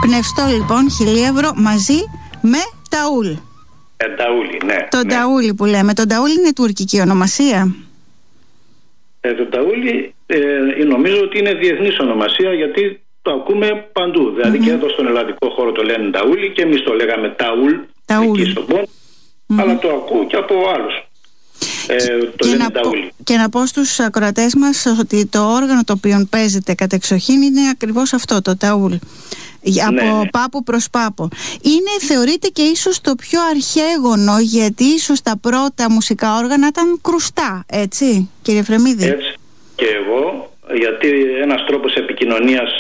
Πνευστό λοιπόν, χιλίευρο μαζί με ταούλ. Ταούλι, ναι. Το ταούλι που λέμε. Το ταούλι είναι τουρκική ονομασία. Το ταούλι νομίζω ότι είναι διεθνής ονομασία, γιατί το ακούμε παντού. Δηλαδή και εδώ στον ελλαδικό χώρο το λένε ταούλι και εμείς το λέγαμε ταούλ εκεί στον Πόντο, αλλά το ακούω και από άλλους. Και να πω στους ακροατές μας ότι το όργανο το οποίο παίζεται κατεξοχήν είναι ακριβώς αυτό, το ταούλ. Από πάπου προς πάπο. Θεωρείται και ίσως το πιο αρχαίγωνο, γιατί ίσως τα πρώτα μουσικά όργανα ήταν κρουστά, έτσι κύριε Φρεμίδη? Έτσι και εγώ, γιατί ένας τρόπος επικοινωνίας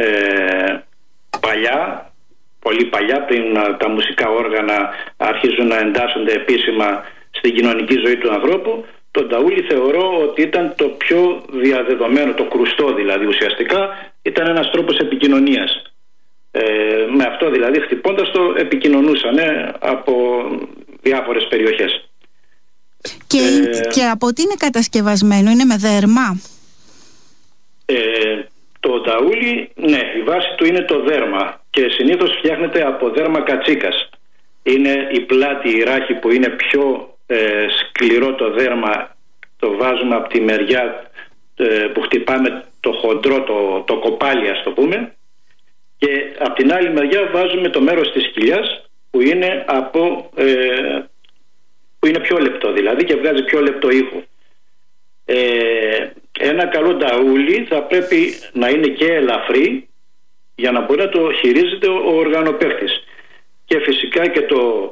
παλιά, πολύ παλιά, πριν τα μουσικά όργανα αρχίζουν να εντάσσονται επίσημα στην κοινωνική ζωή του ανθρώπου, το ταούλι θεωρώ ότι ήταν το πιο διαδεδομένο, το κρουστό δηλαδή ουσιαστικά, ήταν ένας τρόπος επικοινωνίας. Με αυτό δηλαδή χτυπώντας το επικοινωνούσαν από διάφορες περιοχές. Και από τι είναι κατασκευασμένο? Είναι με δέρμα? Το ταούλι, ναι, η βάση του είναι το δέρμα και συνήθως φτιάχνεται από δέρμα κατσίκας. Είναι η πλάτη, η ράχη που είναι πιο σκληρό το δέρμα, το βάζουμε από τη μεριά που χτυπάμε το χοντρό, το κοπάλι ας το πούμε, και από την άλλη μεριά βάζουμε το μέρος της κοιλιάς που είναι, που είναι πιο λεπτό δηλαδή και βγάζει πιο λεπτό ήχο. Ένα καλό ταούλι θα πρέπει να είναι και ελαφρύ για να μπορεί να το χειρίζεται ο οργανοπαίχτης, και φυσικά και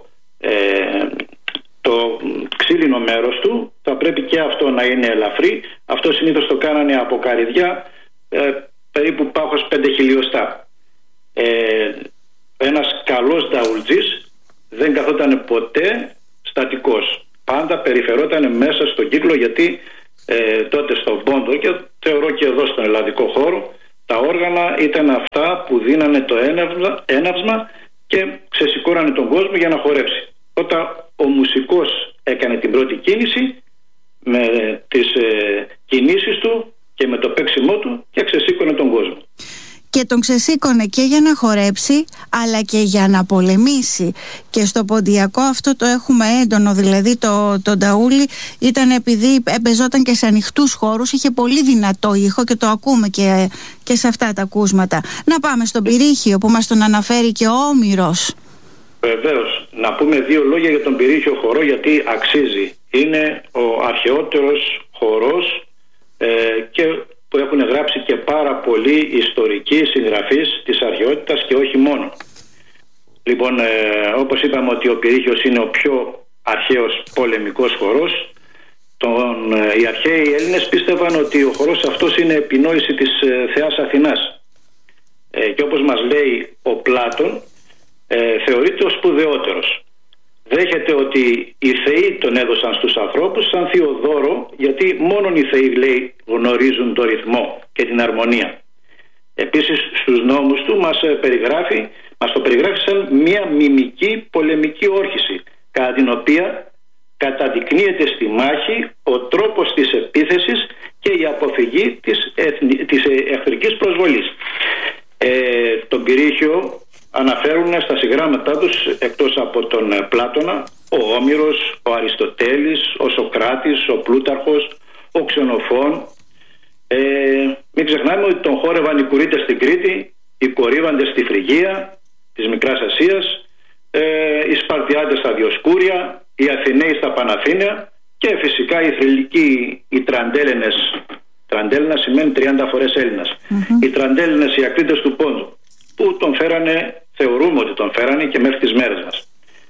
το ξύλινο μέρος του θα πρέπει και αυτό να είναι ελαφρύ. Αυτό συνήθως το κάνανε από καρυδιά, περίπου πάχος 5 χιλιοστά. Ένας καλός ταουλτζής δεν καθόταν ποτέ στατικός, πάντα περιφερόταν μέσα στον κύκλο, γιατί τότε στον Πόντο και θεωρώ και εδώ στον ελλαδικό χώρο τα όργανα ήταν αυτά που δίνανε το έναυσμα και ξεσηκώνανε τον κόσμο για να χορέψει. Όταν ο μουσικός έκανε την πρώτη κίνηση με τις κινήσεις του και με το παίξιμό του και ξεσήκωνε τον κόσμο. Και τον ξεσήκωνε και για να χορέψει αλλά και για να πολεμήσει. Και στο ποντιακό αυτό το έχουμε έντονο, δηλαδή το ταούλι ήταν, επειδή εμπεζόταν και σε ανοιχτούς χώρους, είχε πολύ δυνατό ήχο και το ακούμε και σε αυτά τα ακούσματα. Να πάμε στον Πυρίχιο που μας τον αναφέρει και ο Όμηρος. Βεβαίως, να πούμε δύο λόγια για τον Πυρίχιο χορό, γιατί αξίζει. Είναι ο αρχαιότερος χορός και που έχουν γράψει και πάρα πολλοί ιστορικοί συγγραφείς της αρχαιότητας και όχι μόνο. Λοιπόν, όπως είπαμε ότι ο Πυρίχιος είναι ο πιο αρχαίος πολεμικός χορός, οι αρχαίοι Έλληνες πίστευαν ότι ο χορός αυτός είναι επινόηση της θεάς Αθηνάς. Και όπως μας λέει ο Πλάτων, θεωρείται ο σπουδαιότερος. Δέχεται ότι οι θεοί τον έδωσαν στους ανθρώπους σαν θείο δώρο, γιατί μόνον οι θεοί, λέει, γνωρίζουν το ρυθμό και την αρμονία. Επίσης στους νόμους του μας το περιγράφει σαν μια μιμική πολεμική όρχηση, κατά την οποία καταδεικνύεται στη μάχη ο τρόπος της επίθεσης και η αποφυγή της εχθρικής προσβολής. Τον Πυρίχιο αναφέρουν στα συγγράμματά τους, εκτός από τον Πλάτωνα, ο Όμηρος, ο Αριστοτέλης, ο Σοκράτης, ο Πλούταρχος, ο Ξενοφών. Μην ξεχνάμε ότι τον χόρευαν οι Κουρίτες στην Κρήτη, οι Κορύβαντες στη Φρυγία της Μικράς Ασίας, οι Σπαρτιάτες στα Διοσκούρια, οι Αθηναίοι στα Παναθήναια και φυσικά οι Θρυλικοί, οι Τραντέλενες. Τραντέλενα σημαίνει 30 φορές Έλληνας. Οι Τραντέλενες, οι Ακτίτες του Πόντου, που τον φέρανε, θεωρούμε ότι τον φέρανε και μέχρι τις μέρες μας.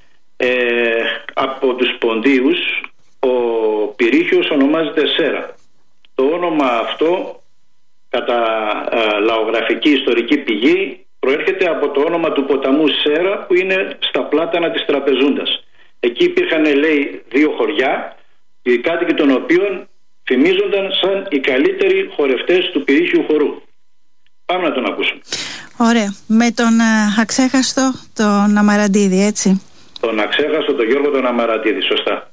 Από τους Ποντίους ο Πυρίχιος ονομάζεται Σέρα. Το όνομα αυτό, κατά λαογραφική ιστορική πηγή, προέρχεται από το όνομα του ποταμού Σέρα που είναι στα πλάτανα της Τραπεζούντας. Εκεί υπήρχαν, λέει, δύο χωριά, οι κάτοικοι των οποίων φημίζονταν σαν οι καλύτεροι χορευτές του Πυρίχιου χορού. Πάμε να τον ακούσουμε. Ωραία. Με τον αξέχαστο τον Αμαραντίδη, έτσι. Τον αξέχαστο τον Γιώργο τον Αμαραντίδη, σωστά.